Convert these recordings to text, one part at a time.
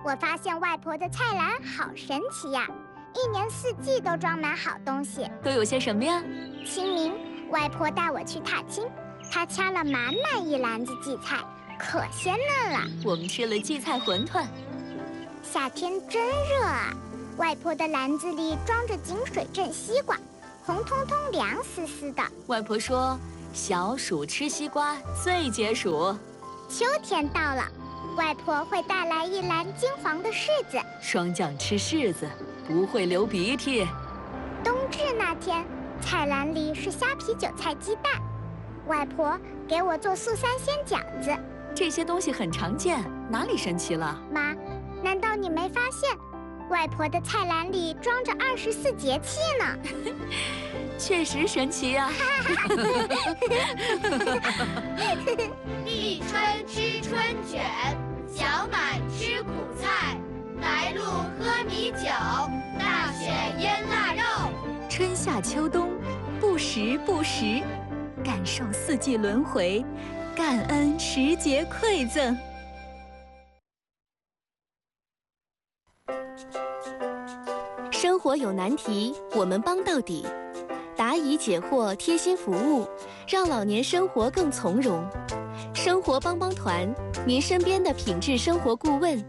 我发现外婆的菜篮好神奇呀，一年四季都装满好东西。 都有些什么呀？ 清明，外婆带我去踏青，她掐了满满一篮子荠菜，可鲜嫩了。 我们吃了荠菜馄饨。 夏天真热啊，外婆的篮子里装着井水镇西瓜，红彤彤凉丝丝的。 外婆说，小暑吃西瓜最解暑。 秋天到了，外婆会带来一篮金黄的柿子。 霜降吃柿子不会流鼻涕。 冬至那天，菜篮里是虾皮韭菜鸡蛋，外婆给我做素三鲜饺子。 这些东西很常见，哪里神奇了？ 妈，难道你没发现，外婆的菜篮里装着24节气呢？ 确实神奇呀！ 立春吃春卷，小满吃苦菜，白露喝米酒，大雪腌腊肉。 春夏秋冬，不时不食，感受四季轮回，感恩时节馈赠。生活有难题，我们帮到底。答疑解惑，贴心服务，让老年生活更从容。生活帮帮团，您身边的品质生活顾问。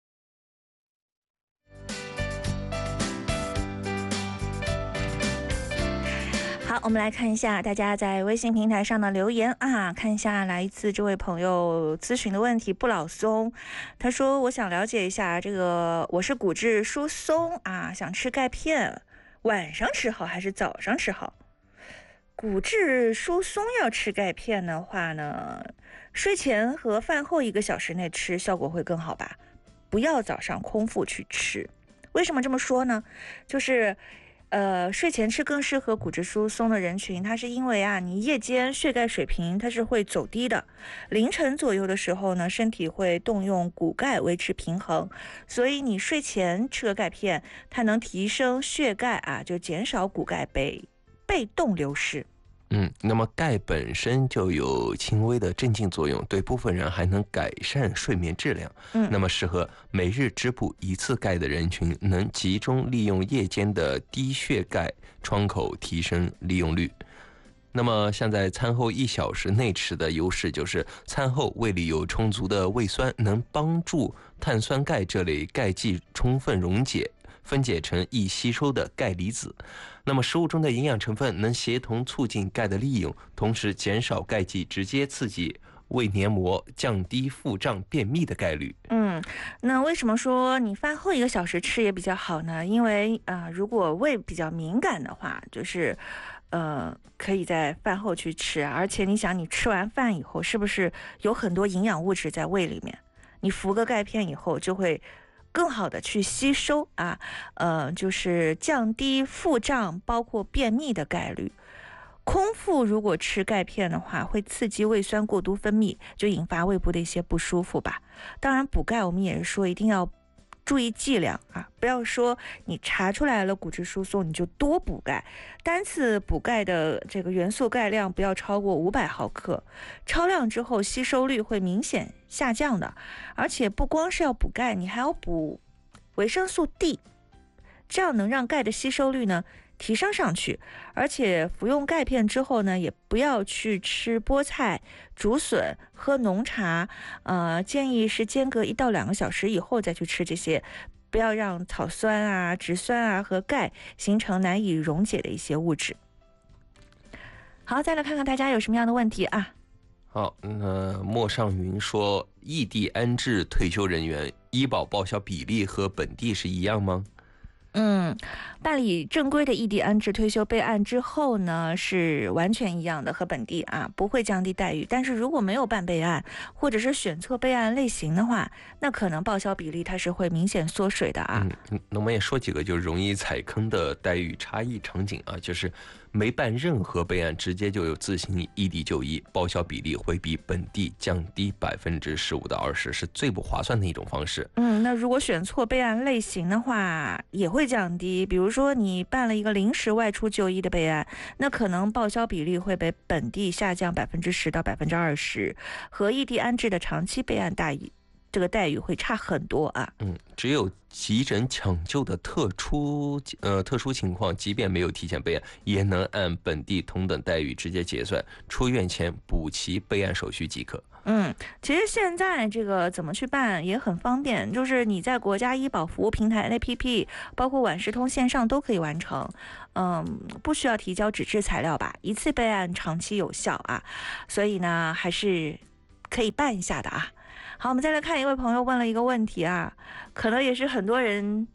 好，我们来看一下大家在微信平台上的留言啊，看一下来自这位朋友咨询的问题。不老松，他说我想了解一下这个，我是骨质疏松啊，想吃钙片，晚上吃好还是早上吃好？骨质疏松要吃钙片的话呢，睡前和饭后1个小时内吃效果会更好吧，不要早上空腹去吃。为什么这么说呢？就是睡前吃更适合骨质疏松的人群，它是因为啊，你夜间血钙水平它是会走低的，凌晨左右的时候呢，身体会动用骨钙维持平衡，所以你睡前吃个钙片，它能提升血钙啊，就减少骨钙被动流失。 那么钙本身就有轻微的镇静作用，对部分人还能改善睡眠质量。那么适合每日只补1次钙的人群，能集中利用夜间的低血钙窗口，提升利用率。那么像在餐后1小时内吃的优势就是餐后胃里有充足的胃酸，能帮助碳酸钙这类钙剂充分溶解，分解成易吸收的钙离子。那么食物中的营养成分能协同促进钙的利用，同时减少钙剂直接刺激胃黏膜，降低腹胀便秘的概率。 那为什么说你饭后1个小时吃也比较好呢？因为如果胃比较敏感的话，就是可以在饭后去吃，而且你想，你吃完饭以后是不是有很多营养物质在胃里面？你服个钙片以后就会更好的去吸收啊，就是降低腹胀包括便秘的概率。空腹如果吃钙片的话，会刺激胃酸过度分泌，就引发胃部的一些不舒服吧。当然补钙我们也是说一定要注意剂量啊，不要说你查出来了骨质疏松你就多补钙，单次补钙的这个元素钙量不要超过500毫克，超量之后吸收率会明显下降的。而且不光是要补钙，你还要补维生素 D， 这样能让钙的吸收率呢提升上去。而且服用钙片之后呢，也不要去吃菠菜、竹笋、喝浓茶，建议是间隔1到2个小时以后再去吃这些，不要让草酸啊、植酸啊和钙形成难以溶解的一些物质。好，再来看看大家有什么样的问题啊。 好，那莫尚云说，异地安置退休人员医保报销比例和本地是一样吗？ 办理正规的异地安置退休备案之后呢，是完全一样的，和本地啊不会降低待遇。但是如果没有办备案，或者是选错备案类型的话，那可能报销比例它是会明显缩水的啊。 那我们也说几个就容易踩坑的待遇差异场景啊，就是没办任何备案，直接就有自行异地就医，报销比例会比本地降低15%到20%，是最不划算的一种方式。 那如果选错备案类型的话，也会降低。比如说你办了一个临时外出就医的备案，那可能报销比例会比本地下降10%到20%，和异地安置的长期备案这个待遇会差很多啊。 只有急诊抢救的特殊情况，即便没有提前备案，也能按本地同等待遇直接结算，出院前补齐备案手续即可。 其实现在这个怎么去办也很方便，就是你在国家医保服务平台 APP， 包括晚视通线上都可以完成。不需要提交纸质材料吧，一次备案长期有效啊，所以呢还是可以办一下的啊。好，我们再来看一位朋友问了一个问题啊，可能也是很多人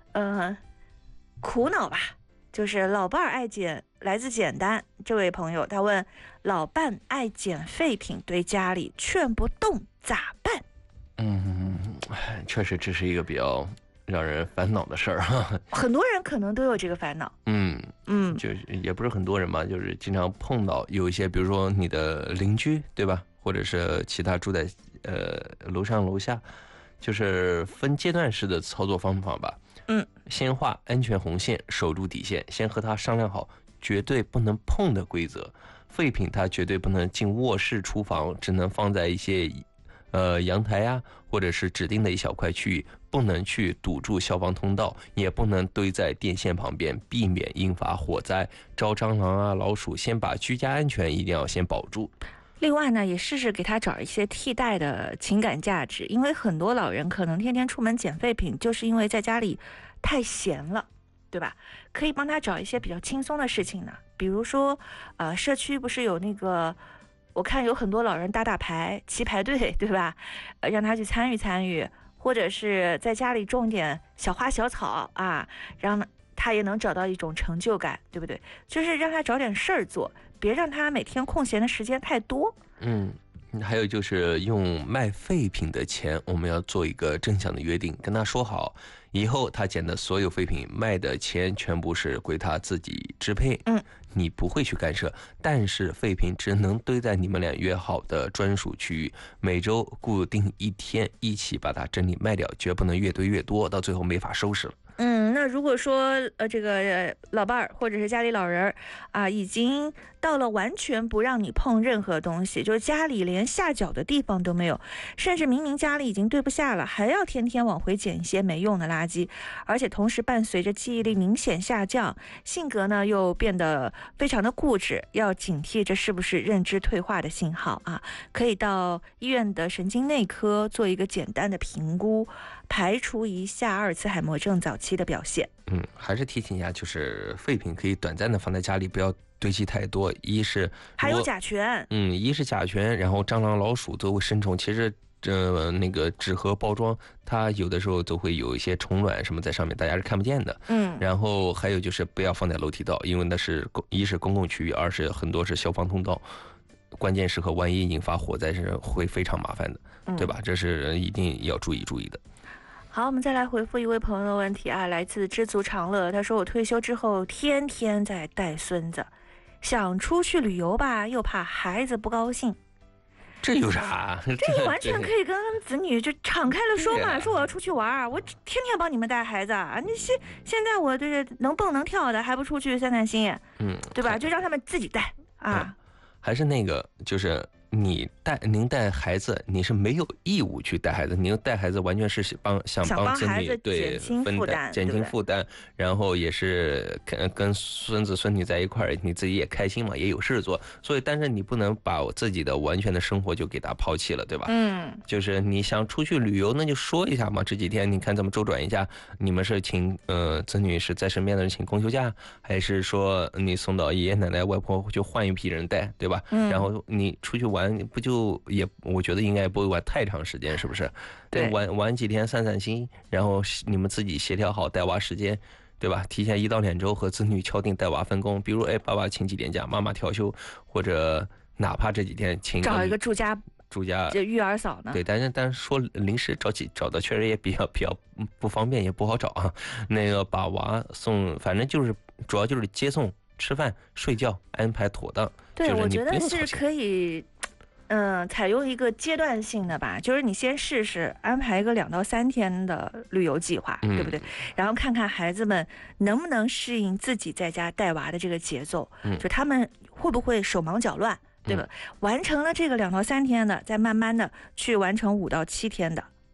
苦恼吧，就是老伴儿爱减，来自简单这位朋友，他问老伴爱捡废品，对家里劝不动咋办？ 确实这是一个比较让人烦恼的事儿哈。 很多人可能都有这个烦恼。 就是也不是很多人嘛，就是经常碰到有一些，比如说你的邻居，对吧？或者是其他住在楼上楼下，就是分阶段式的操作方法吧。先画安全红线，守住底线，先和他商量好绝对不能碰的规则。废品它绝对不能进卧室、厨房，只能放在一些阳台啊，或者是指定的一小块区域，不能去堵住消防通道，也不能堆在电线旁边，避免引发火灾、招蟑螂啊、老鼠。先把居家安全一定要先保住。 另外呢，也试试给他找一些替代的情感价值，因为很多老人可能天天出门捡废品，就是因为在家里太闲了，对吧？可以帮他找一些比较轻松的事情呢，比如说，社区不是有那个，我看有很多老人打牌、棋牌队，对吧？让他去参与参与，或者是在家里种点小花小草啊，让他也能找到一种成就感，对不对？就是让他找点事儿做，别让他每天空闲的时间太多。 还有就是用卖废品的钱，我们要做一个正向的约定，跟他说好，以后他捡的所有废品卖的钱全部是归他自己支配。你不会去干涉，但是废品只能堆在你们俩约好的专属区域，每周固定一天一起把它整理卖掉，绝不能越堆越多，到最后没法收拾了。 那如果说这个老伴儿或者是家里老人啊，已经到了完全不让你碰任何东西，就是家里连下脚的地方都没有，甚至明明家里已经堆不下了，还要天天往回捡一些没用的垃圾，而且同时伴随着记忆力明显下降，性格呢又变得非常的固执，要警惕这是不是认知退化的信号啊？可以到医院的神经内科做一个简单的评估，排除一下阿尔茨海默症早期的表现。 还是提醒一下，就是废品可以短暂的放在家里，不要堆积太多。一是还有甲醛， 一是甲醛，然后蟑螂、老鼠都会生虫。其实那个纸盒包装，它有的时候都会有一些虫卵什么在上面，大家是看不见的。然后还有就是不要放在楼梯道，因为那是一是公共区域，二是很多是消防通道，关键时刻万一引发火灾是会非常麻烦的，对吧？这是一定要注意的。 好，我们再来回复一位朋友的问题啊，来自知足常乐。他说：“我退休之后天天在带孙子，想出去旅游吧，又怕孩子不高兴。” 这有啥？ 这完全可以跟子女就敞开了说嘛，说我要出去玩，我天天帮你们带孩子啊！你现在我这能蹦能跳的，还不出去散散心，对吧？就让他们自己带啊。 还是那个，就是您带孩子，你是没有义务去带孩子，您带孩子完全是想帮子女对减轻负担，然后也是跟孙子孙女在一块儿，你自己也开心嘛，也有事做，所以但是你不能把我自己的完全的生活就给他抛弃了，对吧？就是你想出去旅游，那就说一下嘛，这几天你看怎么周转一下，你们是请子女是在身边的人请公休假，还是说你送到爷爷奶奶外婆就换一批人带，对吧？然后你出去玩不就也，我觉得应该不会玩太长时间，是不是？对，玩几天散散心，然后你们自己协调好带娃时间，对吧？提前1到2周和子女敲定带娃分工，比如爸爸请几天假，妈妈调休，或者哪怕这几天请找一个住家就育儿嫂呢？ 对，但是说临时找的确实也比较不方便，也不好找啊。那个把娃送，反正就是主要就是接送、吃饭、睡觉安排妥当。 对，我觉得是可以，采用一个阶段性的吧，就是你先试试安排一个2到3天的旅游计划，对不对？然后看看孩子们能不能适应自己在家带娃的这个节奏，就他们会不会手忙脚乱，对吧？完成了这个2到3天的，再慢慢的去完成5到7天的。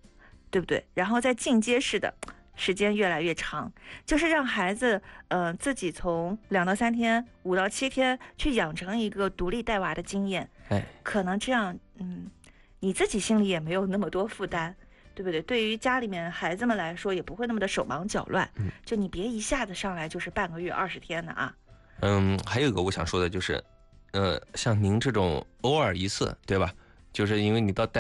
对不对？然后再进阶式的时间越来越长，就是让孩子自己从2到3天、5到7天去养成一个独立带娃的经验。可能这样你自己心里也没有那么多负担，对不对？对于家里面孩子们来说，也不会那么的手忙脚乱。就你别一下子上来就是半个月、20天的啊。 还有一个我想说的就是，像您这种偶尔一次，对吧？就是因为你到带